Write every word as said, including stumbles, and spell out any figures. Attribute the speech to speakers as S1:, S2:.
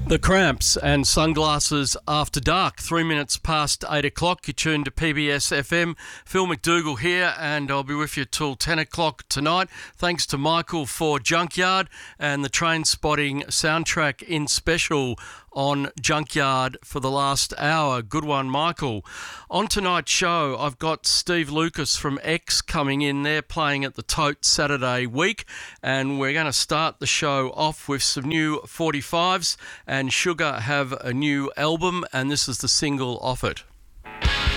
S1: The Cramps and Sunglasses After Dark. Three minutes past eight o'clock. You tune to P B S F M. Phil McDougall here, and I'll be with you till ten o'clock tonight. Thanks to Michael for Junkyard and the Train Spotting soundtrack in special on Junkyard for the last hour. Good one, Michael. On tonight's show, I've got Steve Lucas from X coming in. They're playing at the Tote Saturday week, and we're going to start the show off with some new forty-fives, and Sugar have a new album, and this is the single off it.